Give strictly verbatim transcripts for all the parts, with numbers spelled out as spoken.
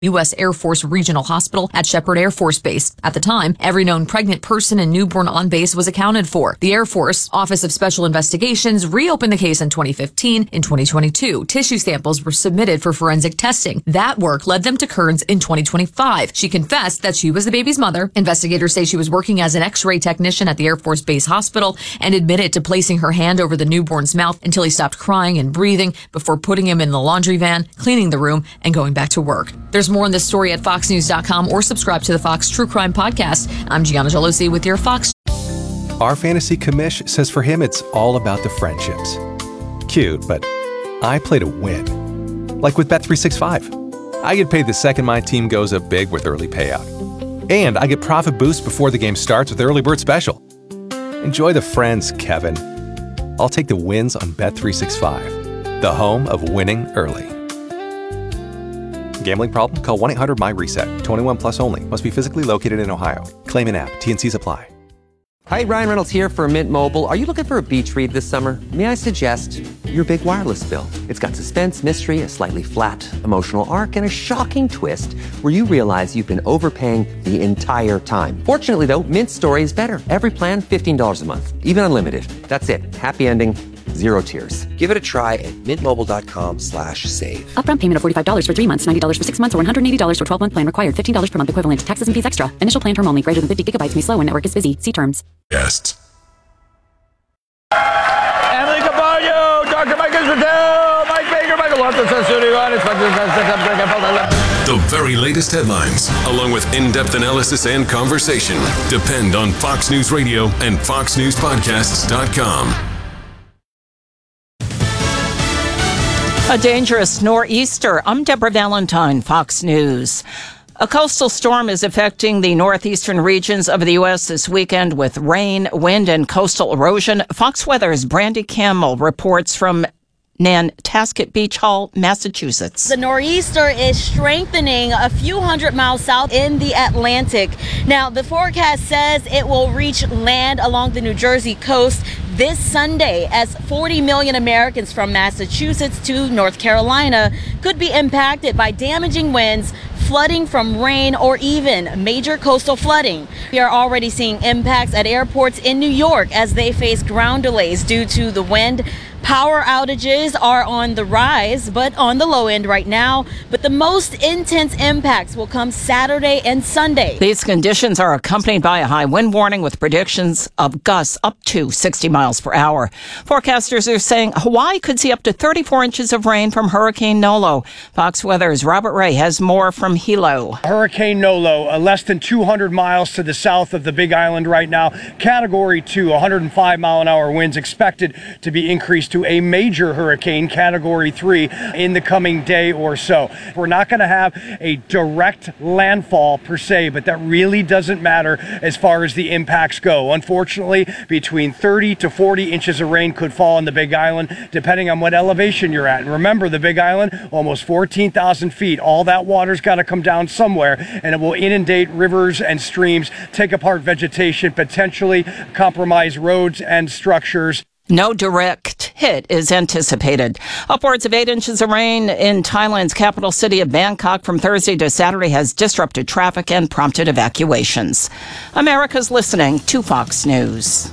U S Air Force Regional Hospital at Shepherd Air Force Base. At the time, every known pregnant person and newborn on base was accounted for. The Air Force Office of Special Investigations reopened the case in twenty fifteen. In twenty twenty-two, tissue samples were submitted for forensic testing. That work led them to Kearns in twenty twenty-five. She confessed that she was the baby's mother. Investigators say she was working as an X-ray technician at the Air Force Base Hospital and admitted to placing her hand over the newborn's mouth until he stopped crying and breathing before putting him in the laundry van, cleaning the room, and going back to work. There's more on this story at fox news dot com or subscribe to the Fox True Crime Podcast. I'm Gianna Gelosi with your Fox. Our fantasy commish says for him it's all about the friendships. Cute, but I play to win. Like with Bet three sixty-five. I get paid the second my team goes up big with early payout. And I get profit boost before the game starts with Early Bird Special. Enjoy the friends, Kevin. I'll take the wins on Bet three sixty-five, the home of winning early. Gambling problem? Call one eight hundred M Y reset. twenty-one plus only. Must be physically located in Ohio. Claim in app. T N Cs apply. Hi, Ryan Reynolds here for Mint Mobile. Are you looking for a beach read this summer? May I suggest your big wireless bill? It's got suspense, mystery, a slightly flat, emotional arc, and a shocking twist where you realize you've been overpaying the entire time. Fortunately, though, Mint's story is better. Every plan, fifteen dollars a month. Even unlimited. That's it. Happy ending. Zero tears. Give it a try at mintmobile.com slash save. Upfront payment of forty-five dollars for three months, ninety dollars for six months, or one hundred eighty dollars for twelve-month plan required. fifteen dollars per month equivalent. Taxes and fees extra. Initial plan term only. Greater than fifty gigabytes may slow when network is busy. See terms. Guests. Emily Caballo, Doctor Mike Israel, Mike Baker, Michael Lawson, The very latest headlines, along with in-depth analysis and conversation, depend on Fox News Radio and fox news podcasts dot com. A dangerous nor'easter. I'm Deborah Valentine, Fox News. A coastal storm is affecting the northeastern regions of the U S this weekend with rain, wind, and coastal erosion. Fox Weather's Brandy Campbell reports from Nantasket Beach Hall, Massachusetts. The nor'easter is strengthening a few hundred miles south in the Atlantic. Now, the forecast says it will reach land along the New Jersey coast this Sunday, as forty million Americans from Massachusetts to North Carolina could be impacted by damaging winds, flooding from rain, or even major coastal flooding. We are already seeing impacts at airports in New York as they face ground delays due to the wind. Power outages are on the rise, but on the low end right now. But the most intense impacts will come Saturday and Sunday. These conditions are accompanied by a high wind warning with predictions of gusts up to sixty miles per hour. Forecasters are saying Hawaii could see up to thirty-four inches of rain from Hurricane Nolo. Fox Weather's Robert Ray has more from Hilo. Hurricane Nolo, uh, less than two hundred miles to the south of the Big Island right now. Category two, one hundred five mile an hour winds expected to be increased to a major hurricane, category three, in the coming day or so. We're not going to have a direct landfall per se, but that really doesn't matter as far as the impacts go. Unfortunately, between thirty to forty inches of rain could fall on the Big Island, depending on what elevation you're at. And remember, the Big Island, almost fourteen thousand feet. All that water's got to come down somewhere, and it will inundate rivers and streams, take apart vegetation, potentially compromise roads and structures. No direct hit is anticipated. Upwards of eight inches of rain in Thailand's capital city of Bangkok from Thursday to Saturday has disrupted traffic and prompted evacuations. America's listening to Fox News.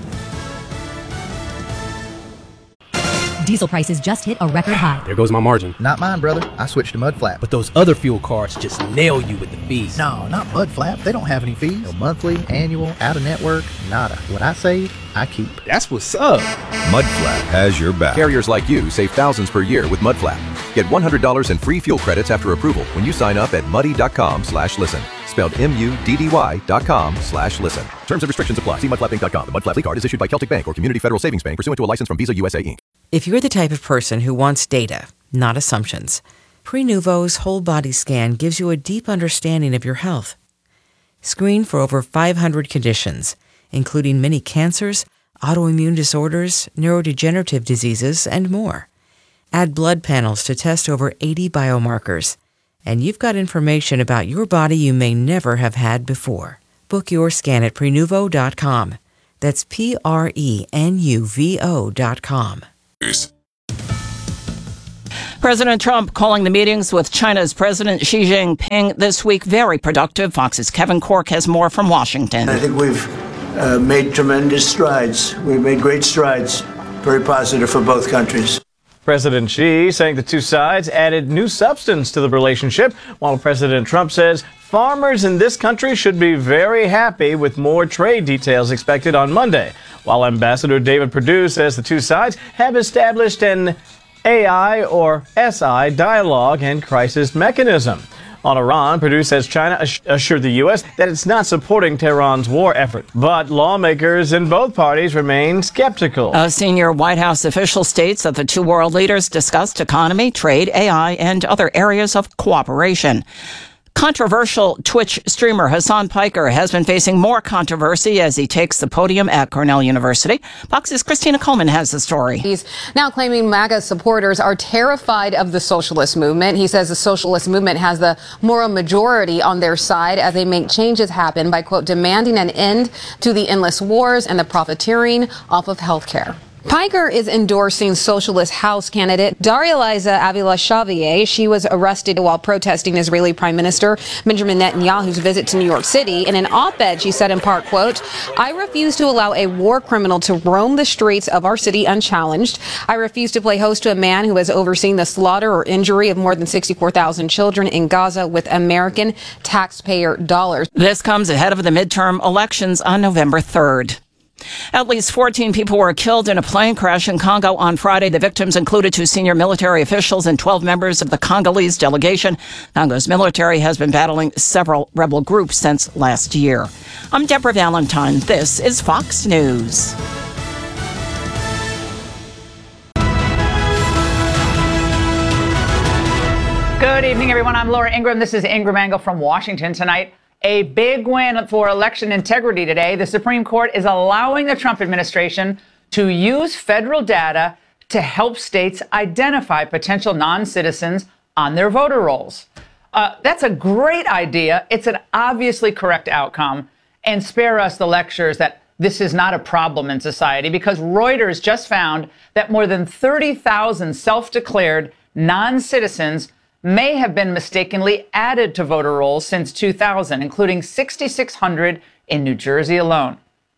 Diesel prices just hit a record high. There goes my margin. Not mine, brother. I switched to Mudflap. But those other fuel cards just nail you with the fees. No, not Mudflap. They don't have any fees. No monthly, annual, out-of-network, nada. What I save, I keep. That's what's up. Mudflap has your back. Carriers like you save thousands per year with Mudflap. Get one hundred dollars in free fuel credits after approval when you sign up at muddy.com slash listen. Spelled M-U-D-D-Y dot com slash listen. Terms and restrictions apply. See mudflap inc dot com. The Mudflap Fleet Card is issued by Celtic Bank or Community Federal Savings Bank pursuant to a license from Visa U S A, Incorporated. If you're the type of person who wants data, not assumptions, Prenuvo's whole body scan gives you a deep understanding of your health. Screen for over five hundred conditions, including many cancers, autoimmune disorders, neurodegenerative diseases, and more. Add blood panels to test over eighty biomarkers, and you've got information about your body you may never have had before. Book your scan at Prenuvo dot com. That's P R E N U V O dot com. President Trump calling the meetings with China's President Xi Jinping this week very productive. Fox's Kevin Corke has more from Washington. I think we've uh, made tremendous strides. We've made great strides. Very positive for both countries. President Xi saying the two sides added new substance to the relationship, while President Trump says farmers in this country should be very happy with more trade details expected on Monday, while Ambassador David Perdue says the two sides have established an A I or S I dialogue and crisis mechanism. On Iran, Perdue says China assured the U S that it's not supporting Tehran's war effort. But lawmakers in both parties remain skeptical. A senior White House official states that the two world leaders discussed economy, trade, A I, and other areas of cooperation. Controversial Twitch streamer Hassan Piker has been facing more controversy as he takes the podium at Cornell University. Fox's Christina Coleman has the story. He's now claiming MAGA supporters are terrified of the socialist movement. He says the socialist movement has the moral majority on their side as they make changes happen by, quote, demanding an end to the endless wars and the profiteering off of health care. Piker is endorsing socialist House candidate Darya-Liza Avila-Xavier. She was arrested while protesting Israeli Prime Minister Benjamin Netanyahu's visit to New York City. In an op-ed, she said in part, quote, I refuse to allow a war criminal to roam the streets of our city unchallenged. I refuse to play host to a man who has overseen the slaughter or injury of more than sixty-four thousand children in Gaza with American taxpayer dollars. This comes ahead of the midterm elections on November third. At least fourteen people were killed in a plane crash in Congo on Friday. The victims included two senior military officials and twelve members of the Congolese delegation. Congo's military has been battling several rebel groups since last year. I'm Deborah Valentine. This is Fox News. Good evening, everyone. I'm Laura Ingraham. This is Ingram Angle from Washington tonight. A big win for election integrity today. The Supreme Court is allowing the Trump administration to use federal data to help states identify potential non-citizens on their voter rolls. Uh, that's a great idea. It's an obviously correct outcome. And spare us the lectures that this is not a problem in society, because Reuters just found that more than thirty thousand self-declared non-citizens may have been mistakenly added to voter rolls since two thousand, including six thousand six hundred in New Jersey alone.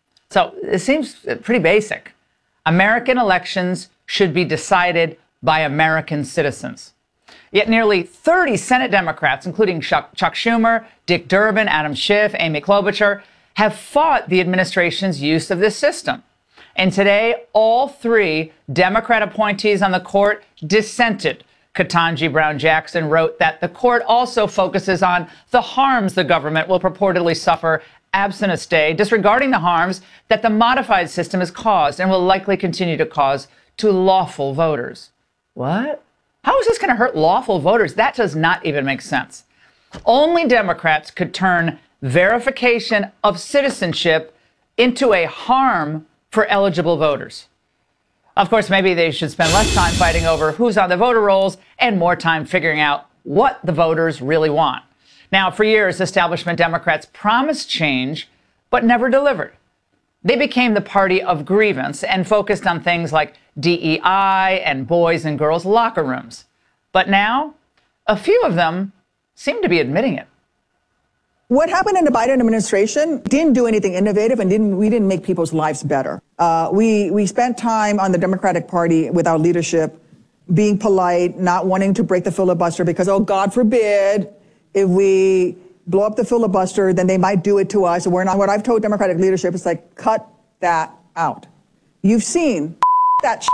So it seems pretty basic. American elections should be decided by American citizens. Yet nearly thirty Senate Democrats, including Chuck, Chuck Schumer, Dick Durbin, Adam Schiff, Amy Klobuchar, have fought the administration's use of this system. And today, all three Democrat appointees on the court dissented. Ketanji Brown Jackson wrote that the court also focuses on the harms the government will purportedly suffer absent a stay, disregarding the harms that the modified system has caused and will likely continue to cause to lawful voters. What? How is this going to hurt lawful voters? That does not even make sense. Only Democrats could turn verification of citizenship into a harm for eligible voters. Of course, maybe they should spend less time fighting over who's on the voter rolls and more time figuring out what the voters really want. Now, for years, establishment Democrats promised change, but never delivered. They became the party of grievance and focused on things like D E I and boys and girls locker rooms. But now, a few of them seem to be admitting it. What happened in the Biden administration didn't do anything innovative, and didn't we didn't make people's lives better. Uh, we we spent time on the Democratic Party with our leadership being polite, not wanting to break the filibuster because, oh, God forbid, if we blow up the filibuster, then they might do it to us. And we're not. What I've told Democratic leadership is like, cut that out. You've seen that.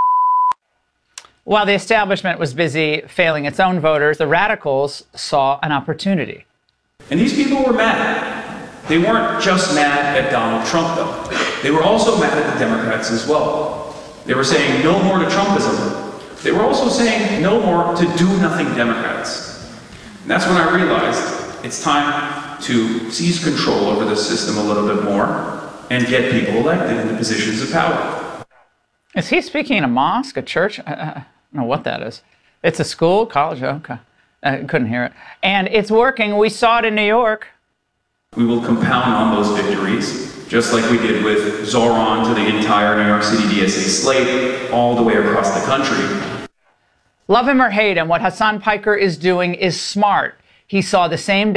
While the establishment was busy failing its own voters, the radicals saw an opportunity. And these people were mad. They weren't just mad at Donald Trump, though. They were also mad at the Democrats as well. They were saying no more to Trumpism. They were also saying no more to do-nothing Democrats. And that's when I realized it's time to seize control over the system a little bit more and get people elected into positions of power. Is he speaking in a mosque, a church? I, I don't know what that is. It's a school, college, okay. I couldn't hear it. And it's working. We saw it in New York. We will compound on those victories, just like we did with Zoran to the entire New York City D S A slate, all the way across the country. Love him or hate him, what Hassan Piker is doing is smart. He saw the same